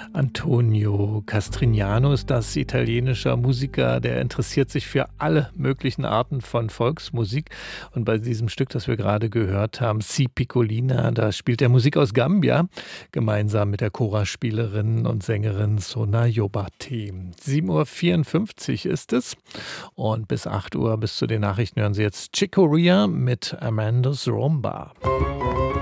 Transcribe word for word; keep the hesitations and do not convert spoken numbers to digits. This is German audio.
Antonio Castrignano ist das, italienischer Musiker, der interessiert sich für alle möglichen Arten von Volksmusik. Und bei diesem Stück, das wir gerade gehört haben, Si Piccolina, da spielt er Musik aus Gambia, gemeinsam mit der Chorspielerin und Sängerin Sona Yobate. sieben Uhr vierundfünfzig ist es und bis acht Uhr, bis zu den Nachrichten, hören Sie jetzt Chick Corea mit Amanda's Rumba.